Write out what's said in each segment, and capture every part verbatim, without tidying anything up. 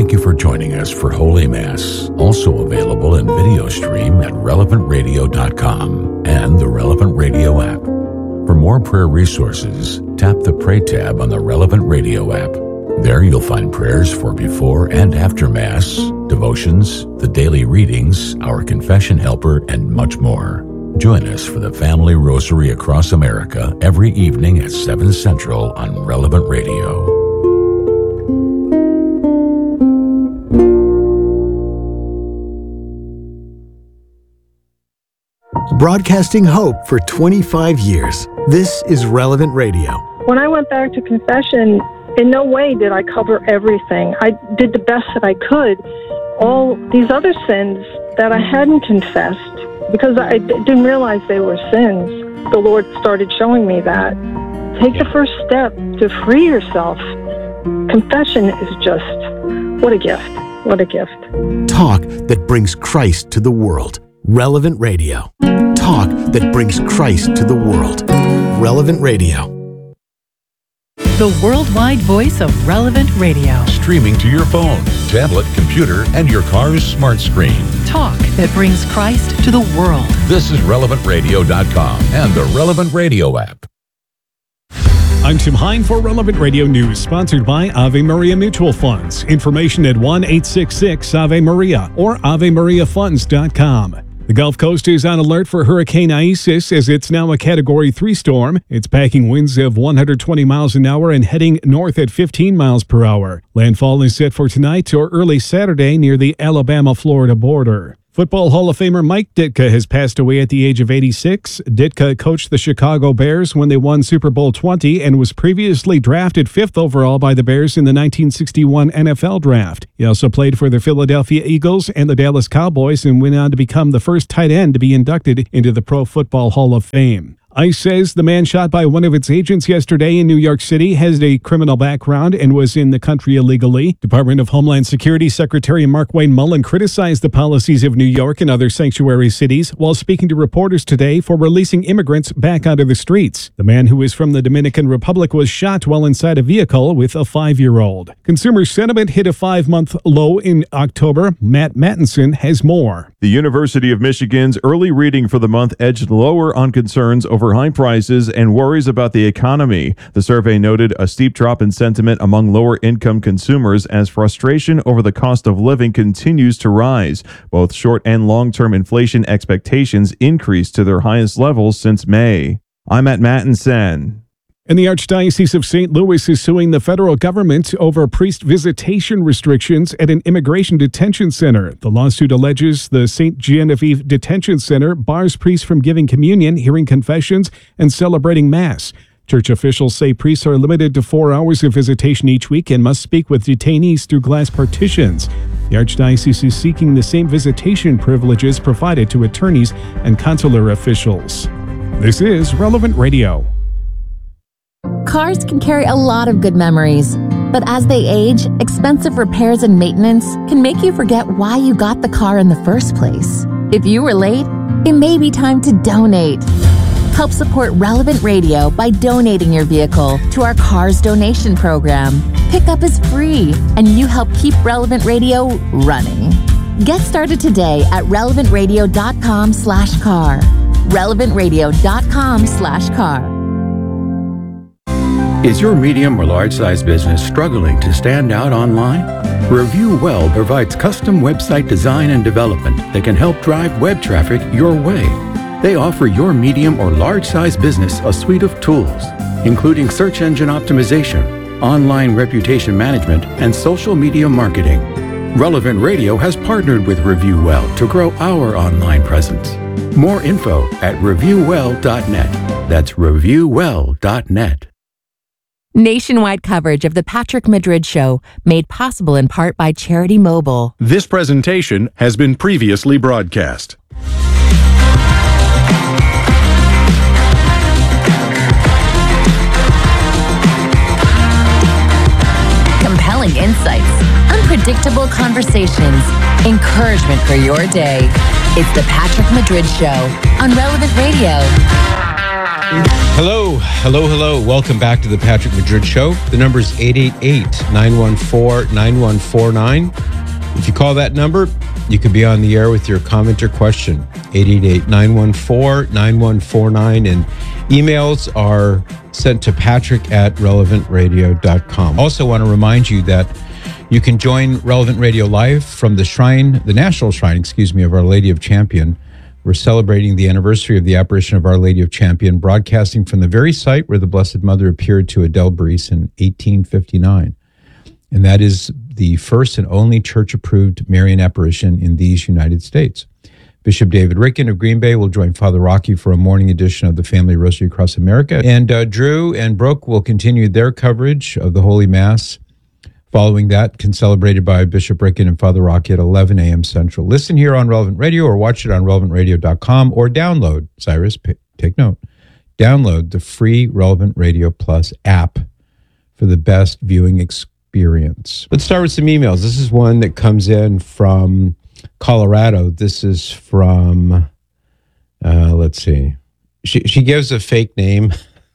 thank you for joining us for Holy Mass, also available in video stream at relevant radio dot com and the Relevant Radio app. For more prayer resources, tap the Pray tab on the Relevant Radio app. There you'll find prayers for before and after Mass, devotions, the daily readings, our confession helper, and much more. Join us for the Family Rosary across America every evening at seven Central on Relevant Radio. Broadcasting hope for twenty-five years. This is Relevant Radio. When I went back to confession, in no way did I cover everything. I did the best that I could. All these other sins that I hadn't confessed, because I d- didn't realize they were sins, the Lord started showing me that. Take the first step to free yourself. Confession is just, what a gift. What a gift. Talk that brings Christ to the world. Relevant Radio. Talk that brings Christ to the world. Relevant Radio. The worldwide voice of Relevant Radio. Streaming to your phone, tablet, computer, and your car's smart screen. Talk that brings Christ to the world. This is relevant radio dot com and the Relevant Radio app. I'm Tim Hine for Relevant Radio News, sponsored by Ave Maria Mutual Funds. Information at one eight six six Ave Maria or ave maria funds dot com. The Gulf Coast is on alert for Hurricane Isis as it's now a Category three storm. It's packing winds of one hundred twenty miles an hour and heading north at fifteen miles per hour. Landfall is set for tonight or early Saturday near the Alabama-Florida border. Football Hall of Famer Mike Ditka has passed away at the age of eighty-six. Ditka coached the Chicago Bears when they won Super Bowl twenty and was previously drafted fifth overall by the Bears in the nineteen sixty-one N F L Draft. He also played for the Philadelphia Eagles and the Dallas Cowboys and went on to become the first tight end to be inducted into the Pro Football Hall of Fame. ICE says the man shot by one of its agents yesterday in New York City has a criminal background and was in the country illegally. Department of Homeland Security Secretary Markwayne Mullin criticized the policies of New York and other sanctuary cities while speaking to reporters today for releasing immigrants back onto the streets. The man, who is from the Dominican Republic, was shot while inside a vehicle with a five-year-old. Consumer sentiment hit a five-month low in October. Matt Mattinson has more. The University of Michigan's early reading for the month edged lower on concerns over high prices and worries about the economy. The survey noted a steep drop in sentiment among lower-income consumers as frustration over the cost of living continues to rise. Both short- and long-term inflation expectations increased to their highest levels since May. I'm at Mattinson. And the Archdiocese of Saint Louis is suing the federal government over priest visitation restrictions at an immigration detention center. The lawsuit alleges the Saint Genevieve Detention Center bars priests from giving communion, hearing confessions, and celebrating Mass. Church officials say priests are limited to four hours of visitation each week and must speak with detainees through glass partitions. The Archdiocese is seeking the same visitation privileges provided to attorneys and consular officials. This is Relevant Radio. Cars can carry a lot of good memories, but as they age, expensive repairs and maintenance can make you forget why you got the car in the first place. If you were late, it may be time to donate. Help support Relevant Radio by donating your vehicle to our Cars Donation Program. Pickup is free, and you help keep Relevant Radio running. Get started today at relevant radio dot com slash car. relevant radio dot com slash car. Is your medium or large-size business struggling to stand out online? Review Well provides custom website design and development that can help drive web traffic your way. They offer your medium or large-size business a suite of tools, including search engine optimization, online reputation management, and social media marketing. Relevant Radio has partnered with Review Well to grow our online presence. More info at review well dot net. That's review well dot net. Nationwide coverage of The Patrick Madrid Show, made possible in part by Charity Mobile. This presentation has been previously broadcast. Compelling insights, unpredictable conversations, encouragement for your day. It's The Patrick Madrid Show on Relevant Radio. Hello, hello, hello. Welcome back to the Patrick Madrid Show. The number is eight eight eight, nine one four, nine one four nine. If you call that number, you could be on the air with your comment or question. eight eight eight, nine one four, nine one four nine. And emails are sent to patrick at relevant radio dot com. Also want to remind you that you can join Relevant Radio Live from the shrine, the National Shrine, excuse me, of Our Lady of Champion. We're celebrating the anniversary of the apparition of Our Lady of Champion, broadcasting from the very site where the Blessed Mother appeared to Adele Breese in eighteen fifty-nine. And that is the first and only church-approved Marian apparition in these United States. Bishop David Ricken of Green Bay will join Father Rocky for a morning edition of the Family Rosary Across America. And uh, Drew and Brooke will continue their coverage of the Holy Mass. Following that, celebrated by Bishop Ricken and Father Rocky at eleven a.m. Central. Listen here on Relevant Radio or watch it on relevant radio dot com or download, Cyrus, p- take note, download the free Relevant Radio Plus app for the best viewing experience. Let's start with some emails. This is one that comes in from Colorado. This is from, uh, let's see, she, she gives a fake name.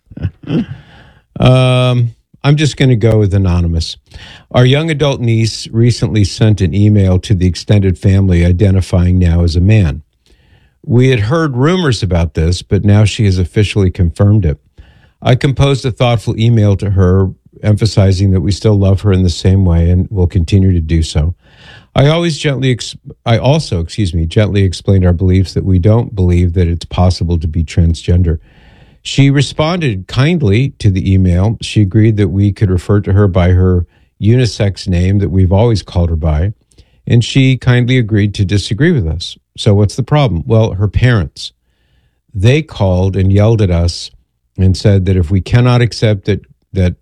um... I'm just going to go with anonymous. Our young adult niece recently sent an email to the extended family identifying now as a man. We had heard rumors about this, but now she has officially confirmed it. I composed a thoughtful email to her emphasizing that we still love her in the same way and will continue to do so. I always gently, ex- I also, excuse me, gently explained our beliefs that we don't believe that it's possible to be transgender. She responded kindly to the email. She agreed that we could refer to her by her unisex name that we've always called her by, and she kindly agreed to disagree with us. So what's the problem? Well, her parents, they called and yelled at us and said that if we cannot accept that, that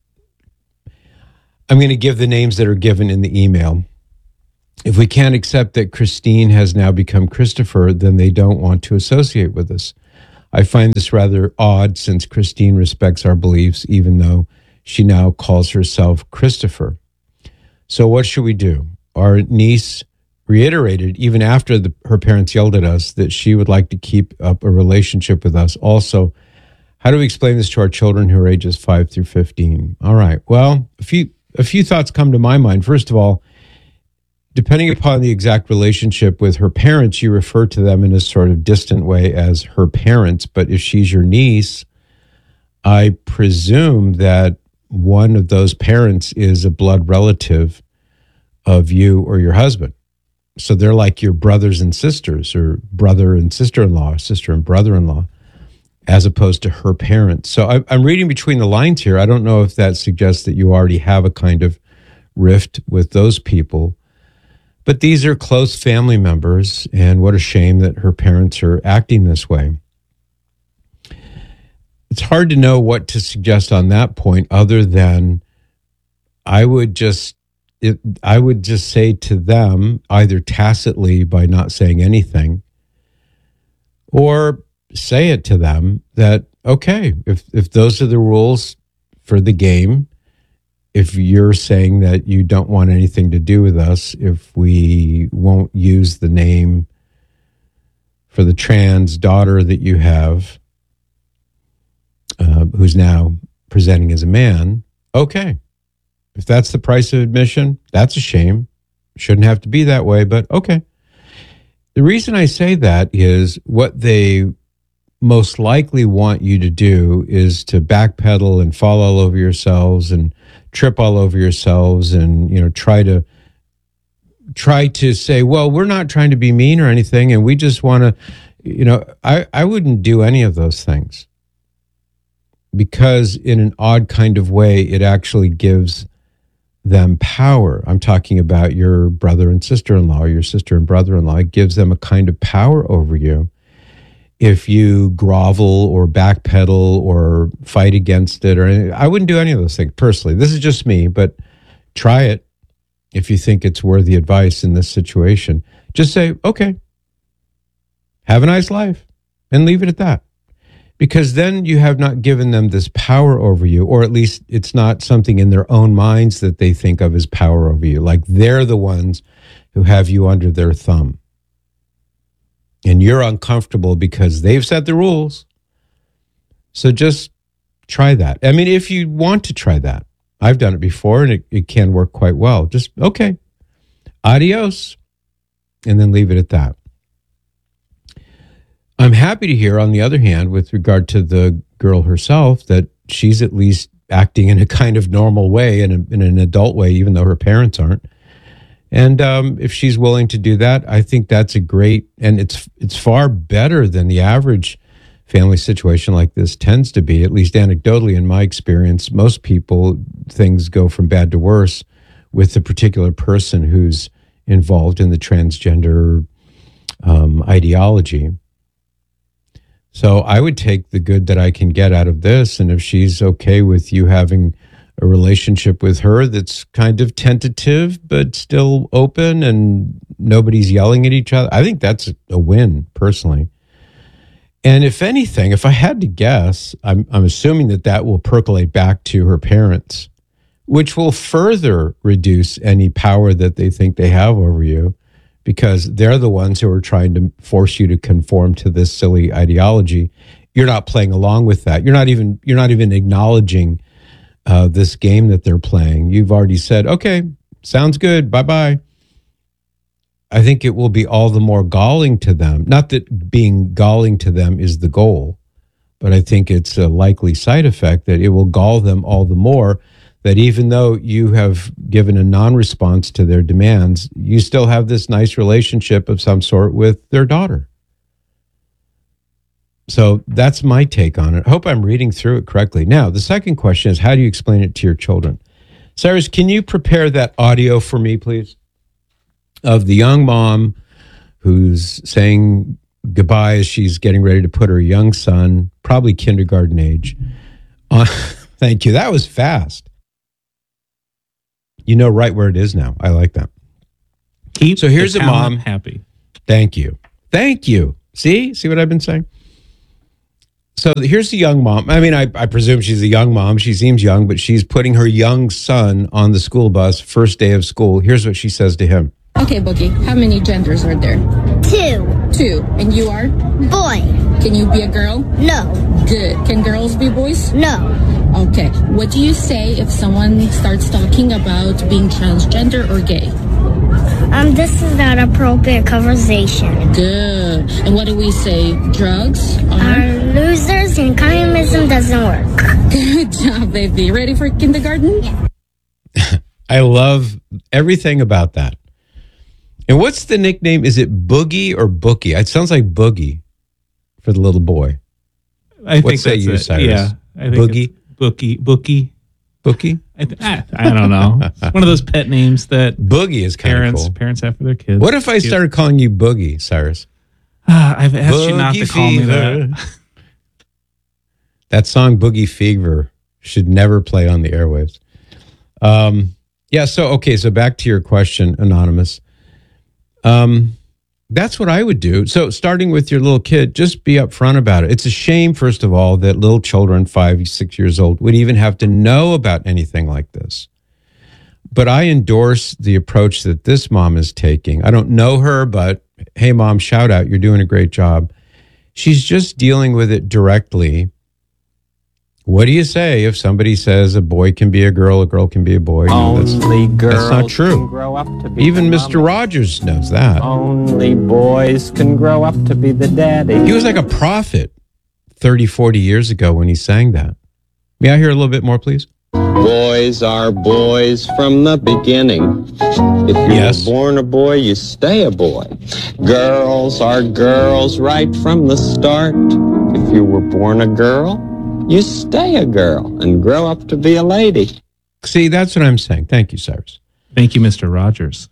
I'm going to give the names that are given in the email. If we can't accept that Christine has now become Christopher, then they don't want to associate with us. I find this rather odd since Christine respects our beliefs, even though she now calls herself Christopher. So what should we do? Our niece reiterated, even after the, her parents yelled at us, that she would like to keep up a relationship with us. Also, how do we explain this to our children who are ages five through fifteen? All right. Well, a few, a few thoughts come to my mind. First of all, depending upon the exact relationship with her parents, you refer to them in a sort of distant way as her parents. But if she's your niece, I presume that one of those parents is a blood relative of you or your husband. So they're like your brothers and sisters, or brother and sister-in-law, sister and brother-in-law, as opposed to her parents. So I, I'm reading between the lines here. I don't know if that suggests that you already have a kind of rift with those people. But these are close family members, and what a shame that her parents are acting this way. It's hard to know what to suggest on that point other than I would just it, I would just say to them, either tacitly by not saying anything, or say it to them that, okay, if, if those are the rules for the game, if you're saying that you don't want anything to do with us, if we won't use the name for the trans daughter that you have, uh, who's now presenting as a man, okay. If that's the price of admission, that's a shame. Shouldn't have to be that way, but okay. The reason I say that is what they most likely want you to do is to backpedal and fall all over yourselves and trip all over yourselves and, you know, try to try to say, well, we're not trying to be mean or anything, and we just want to, you know, I, I wouldn't do any of those things, because in an odd kind of way, it actually gives them power. I'm talking about your brother and sister-in-law, or your sister and brother-in-law. It gives them a kind of power over you if you grovel or backpedal or fight against it. Or anything. I wouldn't do any of those things personally. This is just me, but try it if you think it's worthy advice in this situation. Just say, okay, have a nice life, and leave it at that. Because then you have not given them this power over you, or at least it's not something in their own minds that they think of as power over you. Like they're the ones who have you under their thumb. And you're uncomfortable because they've set the rules. So just try that. I mean, if you want to try that, I've done it before and it, it can work quite well. Just, okay, adios, and then leave it at that. I'm happy to hear, on the other hand, with regard to the girl herself, that she's at least acting in a kind of normal way, in, a, in an adult way, even though her parents aren't. And um, if she's willing to do that, I think that's a great, and it's it's far better than the average family situation like this tends to be, at least anecdotally in my experience. Most people, things go from bad to worse with the particular person who's involved in the transgender um, ideology. So I would take the good that I can get out of this, and if she's okay with you having a relationship with her that's kind of tentative but still open and nobody's yelling at each other, I think that's a win, personally. And if anything, if I had to guess, I'm, I'm assuming that that will percolate back to her parents, which will further reduce any power that they think they have over you, because they're the ones who are trying to force you to conform to this silly ideology. You're not playing along with that. You're not even you're not even acknowledging uh, this game that they're playing. You've already said, okay, sounds good, bye-bye. I think it will be all the more galling to them. Not that being galling to them is the goal, but I think it's a likely side effect that it will gall them all the more, that even though you have given a non-response to their demands, you still have this nice relationship of some sort with their daughter. So that's my take on it. I hope I'm reading through it correctly. Now, the second question is, how do you explain it to your children? Cyrus, can you prepare that audio for me, please? Of the young mom who's saying goodbye as she's getting ready to put her young son, probably kindergarten age, on. Thank you. That was fast. You know right where it is now. I like that. Keep so here's the a mom happy. Thank you. Thank you. See? See what I've been saying? So here's the young mom. I mean, I, I presume she's a young mom. She seems young, but she's putting her young son on the school bus, first day of school. Here's what she says to him. Okay, Boogie, how many genders are there? Two. Two. And you are? Boy. Can you be a girl? No. Good. Can girls be boys? No. Okay. What do you say if someone starts talking about being transgender or gay? Um, this is not appropriate conversation. Good. And what do we say? Drugs are? Are losers and communism doesn't work. Good job, baby. Ready for kindergarten? Yeah. I love everything about that. And what's the nickname? Is it Boogie or Bookie? It sounds like Boogie for the little boy. I what think say that's you, it. Cyrus? Yeah, I think Boogie, it's Bookie, Bookie, Bookie. I, th- I, I don't know. It's one of those pet names that Boogie is kind parents of cool. parents have for their kids. What if I Cute. started calling you Boogie, Cyrus? Uh, I've asked Boogie you not to call me Fever. that. That song Boogie Fever should never play on the airwaves. Um, yeah. So okay. So back to your question, Anonymous. Um, that's what I would do. So starting with your little kid, just be upfront about it. It's a shame, first of all, that little children, five, six years old, would even have to know about anything like this. But I endorse the approach that this mom is taking. I don't know her, but hey, mom, shout out. You're doing a great job. She's just dealing with it directly. What do you say if somebody says a boy can be a girl, a girl can be a boy? No, that's, Only girls that's not true. can grow up to be Even the Mister mama. Rogers knows that. Only boys can grow up to be the daddy. He was like a prophet thirty, forty years ago when he sang that. May I hear a little bit more, please? Boys are boys from the beginning. If you Yes. were born a boy, you stay a boy. Girls are girls right from the start. If you were born a girl, you stay a girl and grow up to be a lady. See, that's what I'm saying. Thank you, Cyrus. Thank you, Mister Rogers.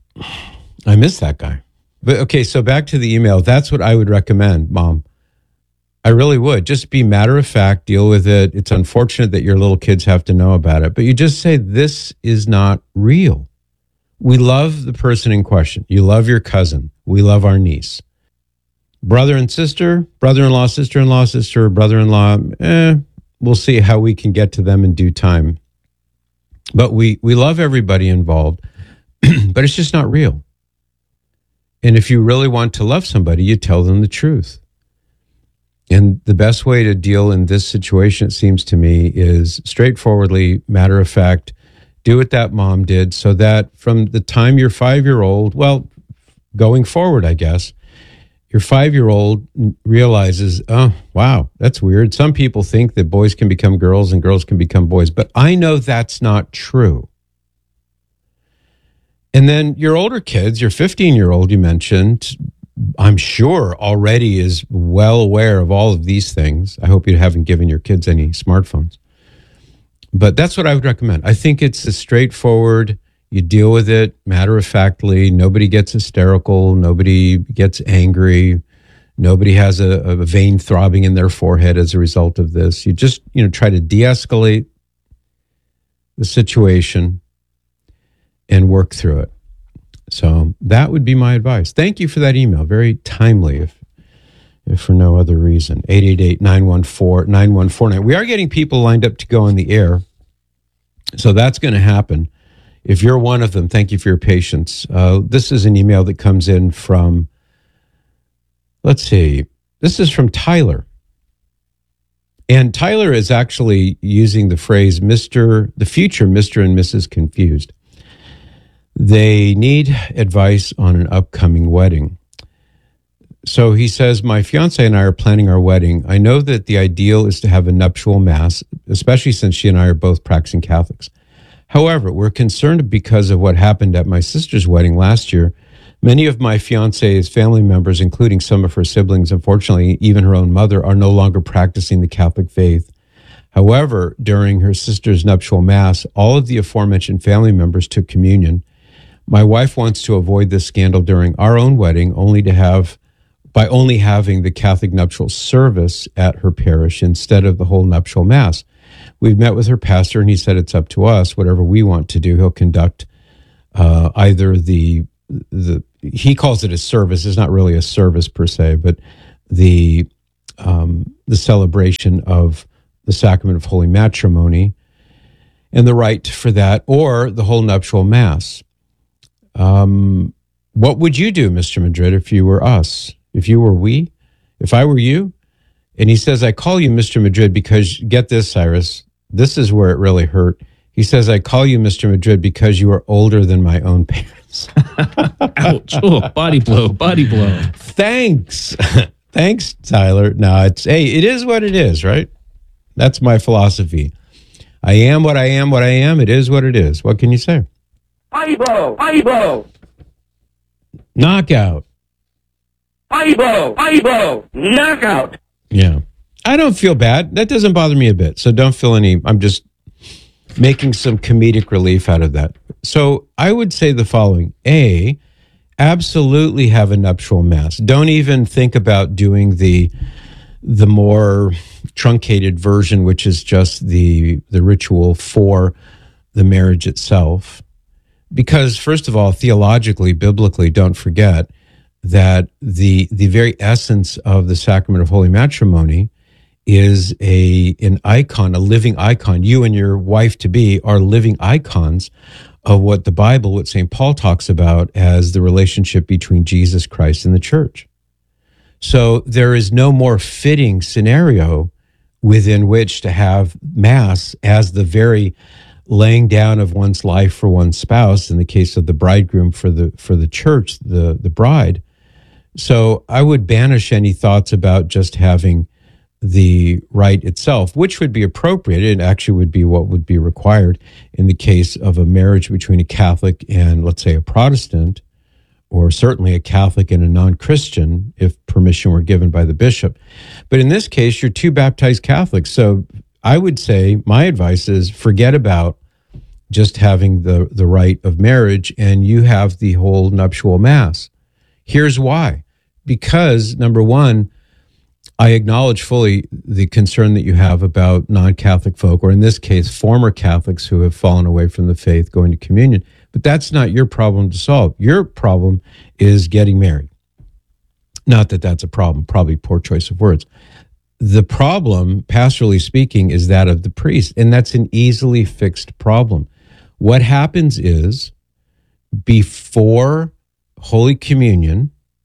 I miss that guy. But okay, so back to the email. That's what I would recommend, Mom. I really would. Just be matter of fact, deal with it. It's unfortunate that your little kids have to know about it, but you just say, this is not real. We love the person in question. You love your cousin. We love our niece. Brother and sister, brother-in-law, sister-in-law, sister, brother-in-law, eh, we'll see how we can get to them in due time. But we, we love everybody involved, but it's just not real. And if you really want to love somebody, you tell them the truth. And the best way to deal in this situation, it seems to me, is straightforwardly, matter of fact, do what that mom did so that from the time you're five-year-old, well, going forward, I guess, your five-year-old realizes, oh, wow, that's weird. Some people think that boys can become girls and girls can become boys, but I know that's not true. And then your older kids, your fifteen-year-old you mentioned, I'm sure already is well aware of all of these things. I hope you haven't given your kids any smartphones. But that's what I would recommend. I think it's a straightforward, you deal with it matter-of-factly. Nobody gets hysterical. Nobody gets angry. Nobody has a, a vein throbbing in their forehead as a result of this. You just, you know, try to de-escalate the situation and work through it. So that would be my advice. Thank you for that email. Very timely, if if for no other reason. eight eight eight, nine one four, nine one four nine. We are getting people lined up to go on the air. So that's going to happen. If you're one of them, thank you for your patience. Uh, this is an email that comes in from, let's see, this is from Tyler. And Tyler is actually using the phrase Mister the future Mister and Missus Confused. They need advice on an upcoming wedding. So he says, my fiance and I are planning our wedding. I know that the ideal is to have a nuptial mass, especially since she and I are both practicing Catholics. However, we're concerned because of what happened at my sister's wedding last year. Many of my fiance's family members, including some of her siblings, unfortunately, even her own mother, are no longer practicing the Catholic faith. However, during her sister's nuptial mass, all of the aforementioned family members took communion. My wife wants to avoid this scandal during our own wedding, only to have, by only having the Catholic nuptial service at her parish instead of the whole nuptial mass. We've met with her pastor, and he said it's up to us. Whatever we want to do, he'll conduct uh, either the the he calls it a service. It's not really a service per se, but the um, the celebration of the sacrament of holy matrimony and the rite for that, or the whole nuptial mass. Um, what would you do, Mister Madrid, if you were us? If you were we? If I were you? And he says, I call you Mister Madrid because, get this, Cyrus, this is where it really hurt. He says, I call you Mister Madrid because you are older than my own parents. Ouch. Oh, body blow, body blow. Thanks. Thanks, Tyler. No, it's, hey, it is what it is, right? That's my philosophy. I am what I am, what I am. It is what it is. What can you say? Body blow, body blow. Knockout. Body blow, body blow. Knockout. Yeah. I don't feel bad. That doesn't bother me a bit. So don't feel any, I'm just making some comedic relief out of that. So I would say the following. A, absolutely have a nuptial mass. Don't even think about doing the the more truncated version, which is just the the ritual for the marriage itself. Because first of all, theologically, biblically, don't forget that the the very essence of the sacrament of holy matrimony is a an icon, a living icon. You and your wife-to-be are living icons of what the Bible, what Saint Paul talks about as the relationship between Jesus Christ and the church. So there is no more fitting scenario within which to have Mass as the very laying down of one's life for one's spouse, in the case of the bridegroom for the for the church, the, the bride. So I would banish any thoughts about just having the rite itself, which would be appropriate. It actually would be what would be required in the case of a marriage between a Catholic and, let's say, a Protestant, or certainly a Catholic and a non-Christian, if permission were given by the bishop. But in this case, you're two baptized Catholics. So I would say my advice is forget about just having the, the rite of marriage, and you have the whole nuptial mass. Here's why. Because, number one, I acknowledge fully the concern that you have about non-Catholic folk, or in this case, former Catholics who have fallen away from the faith going to communion. But that's not your problem to solve. Your problem is getting married. Not that that's a problem, probably poor choice of words. The problem, pastorally speaking, is that of the priest, and that's an easily fixed problem. What happens is, before Holy Communion,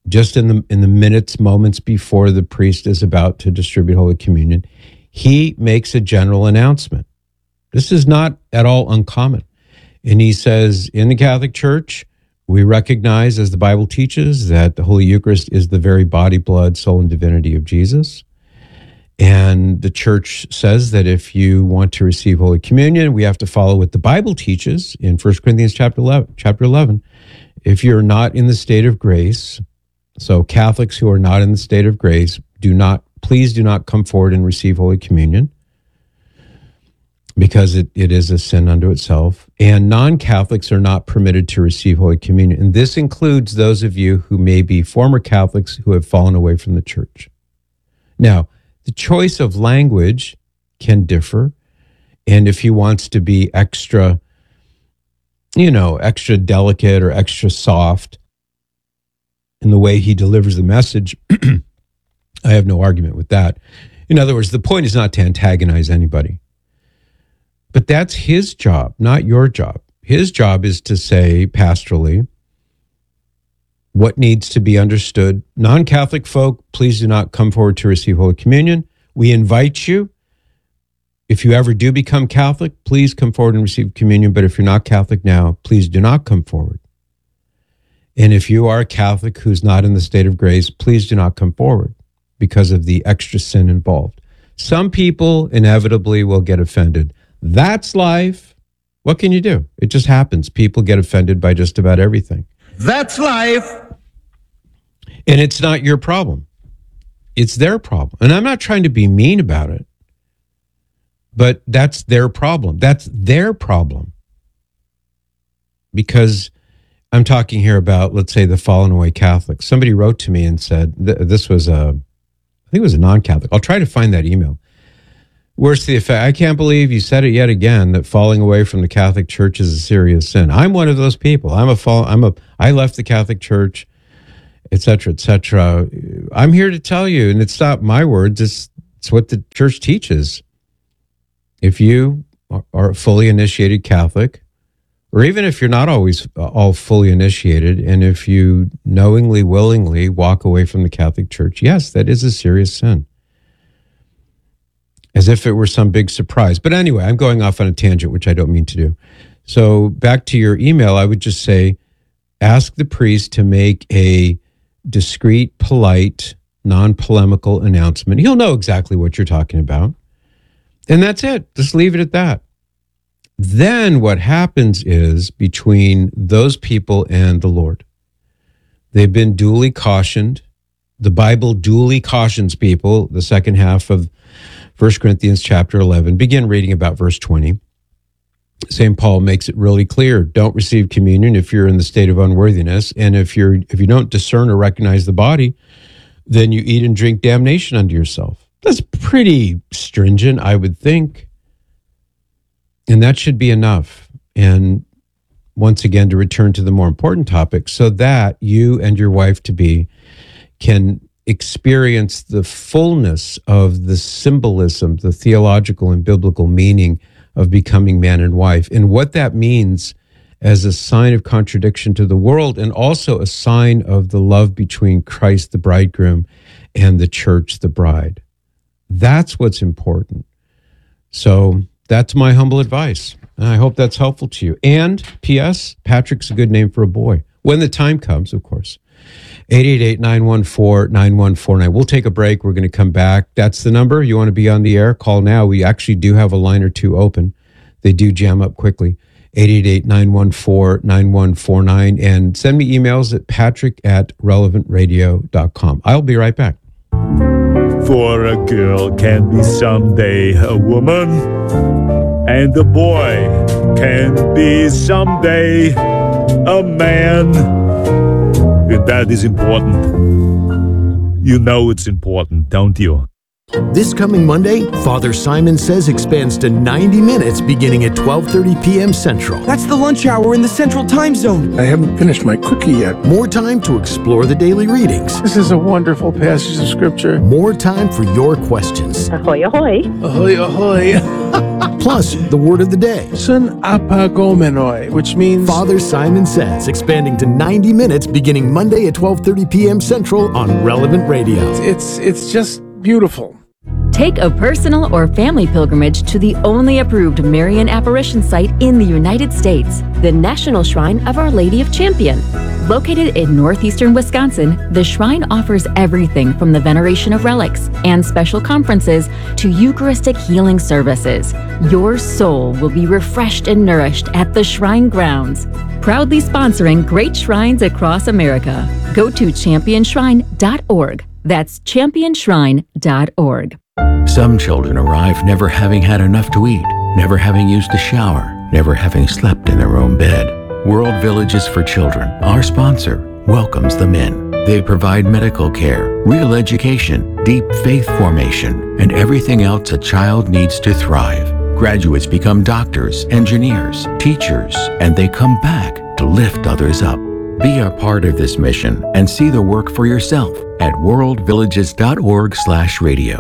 just in the in the minutes, moments before the priest is about to distribute Holy Communion, he makes a general announcement. This is not at all uncommon. And he says, in the Catholic Church, we recognize, as the Bible teaches, that the Holy Eucharist is the very body, blood, soul, and divinity of Jesus. And the Church says that if you want to receive Holy Communion, we have to follow what the Bible teaches in First Corinthians chapter eleven. Chapter eleven. If you're not in the state of grace, so Catholics who are not in the state of grace, do not, please do not come forward and receive Holy Communion, because it, it is a sin unto itself. And non-Catholics are not permitted to receive Holy Communion. And this includes those of you who may be former Catholics who have fallen away from the Church. Now, the choice of language can differ. And if he wants to be extra, you know, extra delicate or extra soft in the way he delivers the message, I have no argument with that. In other words, the point is not to antagonize anybody. But that's his job, not your job. His job is to say pastorally what needs to be understood. Non-Catholic folk, please do not come forward to receive Holy Communion. We invite you. If you ever do become Catholic, please come forward and receive communion. But if you're not Catholic now, please do not come forward. And if you are a Catholic who's not in the state of grace, please do not come forward because of the extra sin involved. Some people inevitably will get offended. That's life. What can you do? It just happens. People get offended by just about everything. That's life. And it's not your problem. It's their problem. And I'm not trying to be mean about it, but that's their problem. That's their problem. Because I'm talking here about, let's say, the fallen away Catholics. Somebody wrote to me and said, th- this was a, I think it was a non-Catholic. I'll try to find that email. Worse to the effect, I can't believe you said it yet again, that falling away from the Catholic Church is a serious sin. I'm one of those people. I'm a fall. I'm a. I left the Catholic Church, et cetera, et cetera. I'm here to tell you, and it's not my words. It's it's what the Church teaches. If you are a fully initiated Catholic, or even if you're not always all fully initiated, and if you knowingly, willingly walk away from the Catholic Church, yes, that is a serious sin. As if it were some big surprise. But anyway, I'm going off on a tangent, which I don't mean to do. So back to your email, I would just say, ask the priest to make a discreet, polite, non-polemical announcement. He'll know exactly what you're talking about. And that's it. Just leave it at that. Then what happens is, between those people and the Lord, they've been duly cautioned. The Bible duly cautions people. The second half of First Corinthians chapter eleven, begin reading about verse twenty. Saint Paul makes it really clear. Don't receive communion if you're in the state of unworthiness. And if you're if you don't discern or recognize the body, then you eat and drink damnation unto yourself. That's pretty stringent, I would think. And that should be enough. And once again, to return to the more important topic, so that you and your wife-to-be can experience the fullness of the symbolism, the theological and biblical meaning of becoming man and wife, and what that means as a sign of contradiction to the world, and also a sign of the love between Christ, the bridegroom, and the church, the bride. That's what's important. So that's my humble advice. I hope that's helpful to you. And P S, Patrick's a good name for a boy. When the time comes, of course. eight eight eight, nine one four, nine one four nine. We'll take a break. We're going to come back. That's the number. You want to be on the air? Call now. We actually do have a line or two open. They do jam up quickly. eight eight eight, nine one four, nine one four nine. And send me emails at patrick at relevant radio dot com. I'll be right back. For a girl can be someday a woman, and a boy can be someday a man. And that is important. You know it's important, don't you? This coming Monday, Father Simon Says expands to ninety minutes beginning at twelve thirty p.m. Central. That's the lunch hour in the Central Time Zone. I haven't finished my cookie yet. More time to explore the daily readings. This is a wonderful passage of Scripture. More time for your questions. Ahoy, ahoy. Ahoy, ahoy. Plus, the word of the day. Sun apagomenoi, which means Father Simon Says, expanding to ninety minutes beginning Monday at twelve thirty p.m. Central on Relevant Radio. It's it's just beautiful. Take a personal or family pilgrimage to the only approved Marian apparition site in the United States, the National Shrine of Our Lady of Champion. Located in northeastern Wisconsin, the shrine offers everything from the veneration of relics and special conferences to Eucharistic healing services. Your soul will be refreshed and nourished at the shrine grounds. Proudly sponsoring great shrines across America. Go to champion shrine dot org. That's champion shrine dot org. Some children arrive never having had enough to eat, never having used a shower, never having slept in their own bed. World Villages for Children, our sponsor, welcomes them in. They provide medical care, real education, deep faith formation, and everything else a child needs to thrive. Graduates become doctors, engineers, teachers, and they come back to lift others up. Be a part of this mission and see the work for yourself at world villages dot org slash radio.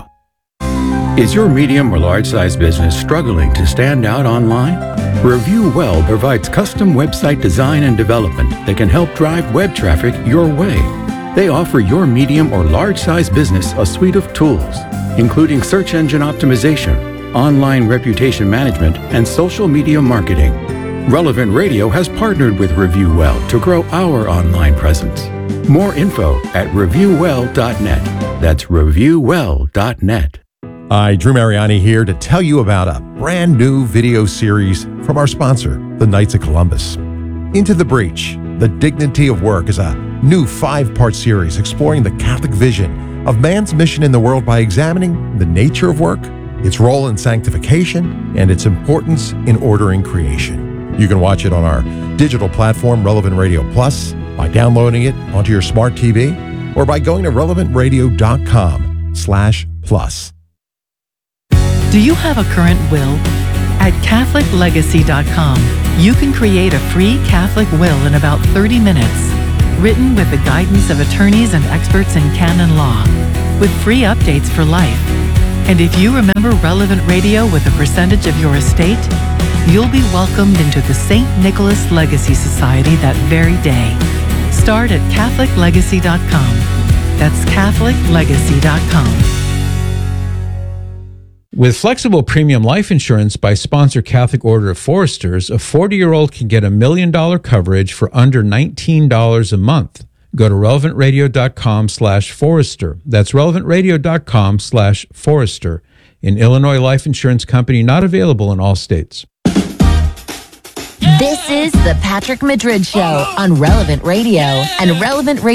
Is your medium or large-sized business struggling to stand out online? Review Well provides custom website design and development that can help drive web traffic your way. They offer your medium or large-sized business a suite of tools, including search engine optimization, online reputation management, and social media marketing. Relevant Radio has partnered with Review Well to grow our online presence. More info at review well dot net. That's review well dot net. Hi, Drew Mariani here to tell you about a brand new video series from our sponsor, the Knights of Columbus. Into the Breach, The Dignity of Work is a new five-part series exploring the Catholic vision of man's mission in the world by examining the nature of work, its role in sanctification, and its importance in ordering creation. You can watch it on our digital platform, Relevant Radio Plus, by downloading it onto your smart T V, or by going to relevant radio dot com slash plus. Do you have a current will? At catholic legacy dot com, you can create a free Catholic will in about thirty minutes, written with the guidance of attorneys and experts in canon law, with free updates for life. And if you remember Relevant Radio with a percentage of your estate, you'll be welcomed into the Saint Nicholas Legacy Society that very day. Start at catholic legacy dot com. That's catholic legacy dot com. With flexible premium life insurance by sponsor Catholic Order of Foresters, a forty-year-old can get a million dollar coverage for under nineteen dollars a month. Go to relevant radio dot com slash forester. That's relevant radio dot com slash forester. An Illinois life insurance company not available in all states. This is the Patrick Madrid Show on Relevant Radio and Relevant Radio.